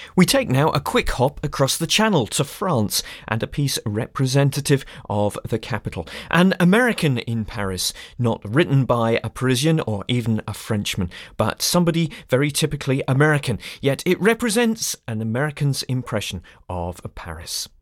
We take now a quick hop across the Channel to France and a piece representative of the capital. An American in Paris, not written by a Parisian or even a Frenchman, but somebody very typically American, yet it represents an American's impression of Paris.